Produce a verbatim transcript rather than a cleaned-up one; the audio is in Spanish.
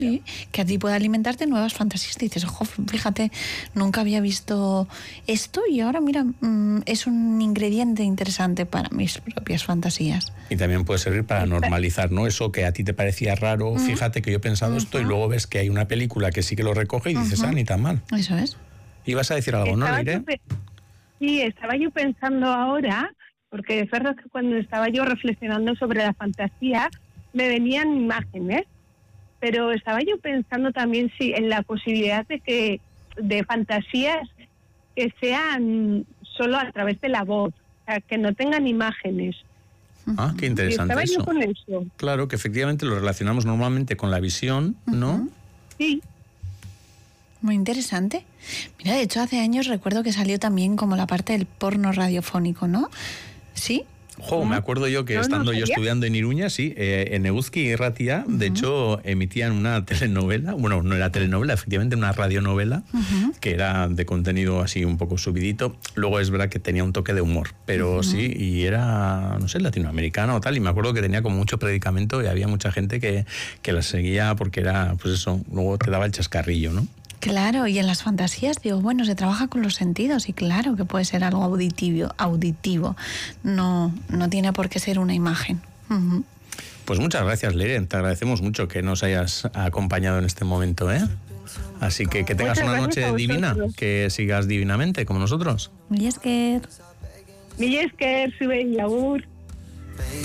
Sí, que a ti puede alimentarte nuevas fantasías. Dices, ojo, fíjate, nunca había visto esto y ahora, mira, mmm, es un ingrediente interesante para mis propias fantasías. Y también puede servir para normalizar, ¿no? Eso que a ti te parecía raro, uh-huh. fíjate que yo he pensado uh-huh. esto y luego ves que hay una película que sí que lo recoge y dices, uh-huh. ah, ni tan mal. Eso es. ¿Ibas a decir algo, estaba no, Leire? Pe- sí, estaba yo pensando ahora, porque es verdad que cuando estaba yo reflexionando sobre la fantasía, me venían imágenes. Pero estaba yo pensando también sí, en la posibilidad de que de fantasías que sean solo a través de la voz, o sea, que no tengan imágenes. Ah, qué interesante estaba eso. Yo con eso. Claro, que efectivamente lo relacionamos normalmente con la visión, ¿no? Uh-huh. Sí. Muy interesante. Mira, de hecho, hace años recuerdo que salió también como la parte del porno radiofónico, ¿no? ¿Sí? Jo, me acuerdo yo que no, estando no yo estudiando en Iruña, sí, eh, en Eguzki y Ratia, uh-huh. de hecho, emitían una telenovela, bueno, no era telenovela, efectivamente una radionovela, uh-huh. que era de contenido así un poco subidito. Luego es verdad que tenía un toque de humor, pero uh-huh. sí, y era, no sé, latinoamericana o tal, y me acuerdo que tenía como mucho predicamento y había mucha gente que, que la seguía porque era, pues eso, luego te daba el chascarrillo, ¿no? Claro, y en las fantasías digo, bueno, se trabaja con los sentidos y claro que puede ser algo auditivo, auditivo. No, no tiene por qué ser una imagen. Uh-huh. Pues muchas gracias, Leire, te agradecemos mucho que nos hayas acompañado en este momento, ¿eh? Así que que tengas una noche divina, que sigas divinamente como nosotros. Mila esker. Mila esker, zuen labur.